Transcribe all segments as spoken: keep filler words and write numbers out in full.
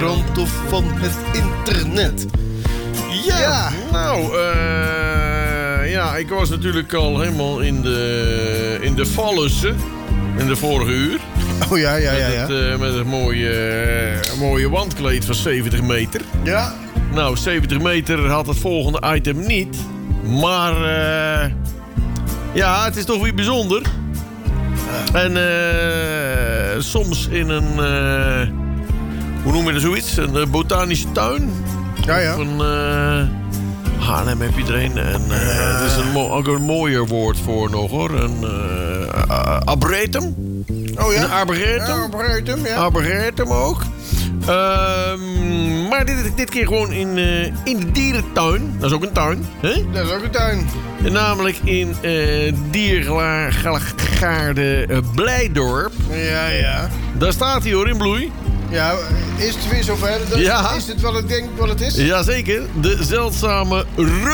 rand of van het internet. Ja, ja. nou, uh, ja, ik was natuurlijk al helemaal in de, in de vallussen in de vorige uur. Oh ja, ja, ja. ja. Met het, uh, met het mooie, uh, mooie wandkleed van zeventig meter. Ja. Nou, zeventig meter had het volgende item niet. Maar, uh, ja, het is toch weer bijzonder. Ja. En uh, soms in een, uh, hoe noem je dat zoiets? Een uh, botanische tuin. Ja, ja. Of een uh, Haarlem heb je er een. En uh, ja. Het is een mo- ook een mooier woord voor nog hoor. Een uh, uh, arboretum. Oh ja? Een arboretum. Ja, arboretum, ja. Arboretum ook. Uh, maar dit, dit keer gewoon in, uh, in de dierentuin. Dat is ook een tuin. Hè? Dat is ook een tuin. En namelijk in uh, Diergaarde uh, Blijdorp. Ja, ja. Daar staat hij hoor, in bloei. Ja, is het weer zover? Dat, ja. Is het wat ik denk wat het is? Jazeker. De zeldzame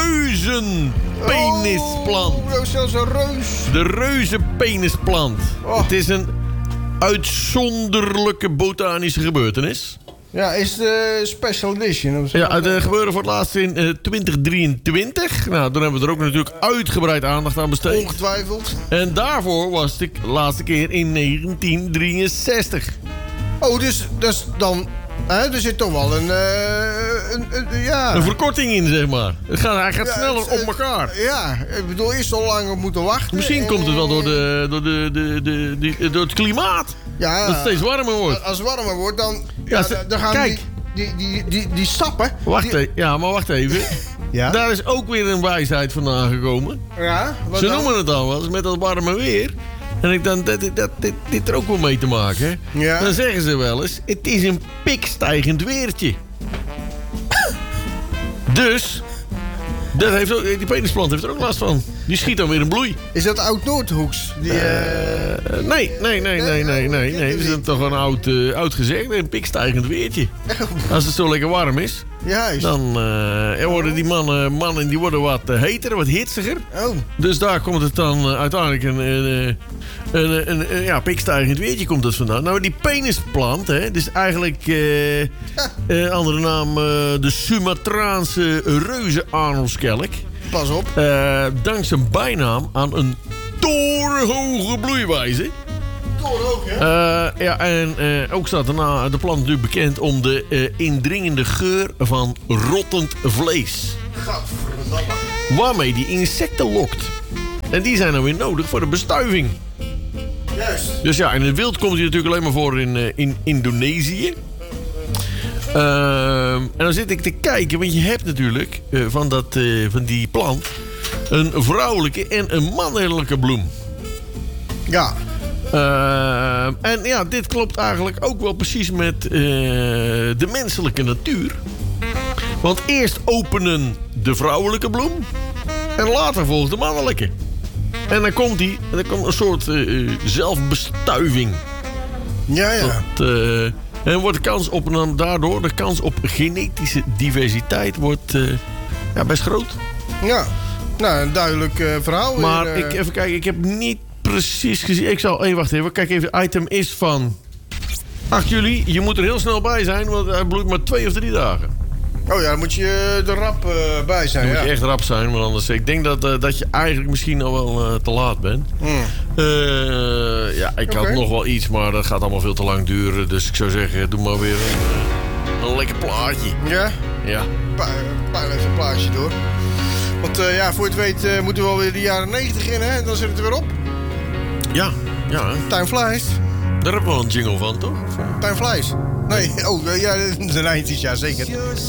reuzenpenisplant. Oh, dat is zelfs een reus. De reuzenpenisplant. Oh. Het is een uitzonderlijke botanische gebeurtenis. Ja, is de special edition? Of zo? Ja, het uh, gebeurde voor het laatst in uh, twintig drieëntwintig. Nou, toen hebben we er ook natuurlijk uitgebreid aandacht aan besteed. Ongetwijfeld. En daarvoor was het de laatste keer in negentien drieënzestig. Oh, dus, dus dan... Hè, er zit toch wel een, uh, een, een... Ja. Een verkorting in, zeg maar. Het gaat, hij gaat ja, sneller het, op elkaar. Ja, ik bedoel, eerst zo lang op moeten wachten. Misschien en, komt het wel door, de, door, de, de, de, de, door het klimaat. Ja, dat het steeds warmer wordt. Als het warmer wordt, dan, ja, ja, dan gaan kijk. Die, die, die, die, die stappen... Wacht die... even. Ja, maar wacht even. Ja? Daar is ook weer een wijsheid vandaan gekomen. Ja, wat Ze dan? noemen het al wel eens met dat warme weer. En ik dan dat, dat, dit, dit er ook wel mee te maken. Ja. Dan zeggen ze wel eens, het is een pikstijgend weertje. Dus, dat heeft ook, die penisplant heeft er ook last van. Die schiet dan weer in bloei. Is dat Oud-Noordhoeks? Die, uh... Uh, nee, nee, nee, nee, nee, nee. nee. Dat is toch een oud, uh, oud gezegd. Een pikstijgend weertje. Als het zo lekker warm is. Juist. Dan uh, worden die mannen, mannen die worden wat uh, heter, wat hitsiger. Oh. Dus daar komt het dan uh, uiteindelijk een, een, een, een, een, een ja, pikstijgend weertje komt dat vandaan. Nou, die penisplant, hè, dus eigenlijk uh, uh, andere naam uh, de Sumatraanse reuzenarnelskelk. Pas op. Uh, dankzij zijn bijnaam aan een torenhoge bloeiwijze. Torenhoog, hè? Uh, ja, en uh, ook staat daarna de plant natuurlijk bekend om de uh, indringende geur van rottend vlees. Gadverdamme. Waarmee die insecten lokt. En die zijn dan weer nodig voor de bestuiving. Juist. Dus ja, in het wild komt hij natuurlijk alleen maar voor in, uh, in Indonesië. Uh, en dan zit ik te kijken, want je hebt natuurlijk uh, van, dat, uh, van die plant een vrouwelijke en een mannelijke bloem. Ja. Uh, en ja, dit klopt eigenlijk ook wel precies met uh, de menselijke natuur. Want eerst openen de vrouwelijke bloem en later volgt de mannelijke. En dan komt die, en dan komt een soort uh, zelfbestuiving. Ja, ja. Dat, uh, en wordt de kans op, en dan daardoor de kans op genetische diversiteit wordt uh, ja, best groot. Ja. Nou, een duidelijk uh, verhaal. Maar weer, uh... ik, even kijken, ik heb niet precies gezien. Ik zal, hey, wacht even, kijk even, het item is van acht juli. Je moet er heel snel bij zijn, want hij bloeit maar twee of drie dagen. Oh ja, dan moet je er rap uh, bij zijn. Dan ja. moet je echt rap zijn, want anders... Ik denk dat, uh, dat je eigenlijk misschien al wel uh, te laat bent. Mm. Uh, ja, ik Okay. had nog wel iets, maar dat gaat allemaal veel te lang duren. Dus ik zou zeggen, doe maar weer een, een lekker plaatje. Ja? Ja. Pa- Pijl even een plaatje door. Want uh, ja, voor je het weet uh, moeten we wel weer de jaren negentig in, hè? En dan zit het er weer op. Ja, ja. Time flies. Daar hebben we wel een jingle van, toch? Time flies. Nee, oh, ja, de nineties, ja zeker.